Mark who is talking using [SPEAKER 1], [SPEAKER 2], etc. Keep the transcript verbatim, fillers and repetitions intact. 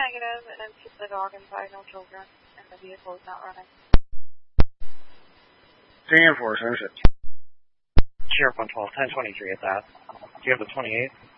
[SPEAKER 1] negative, and keep the dog inside, no children, and the vehicle is not running.
[SPEAKER 2] ten four, Sunset.
[SPEAKER 3] Sheriff one twelve, ten twenty-three at that. Do you have the twenty-eighth?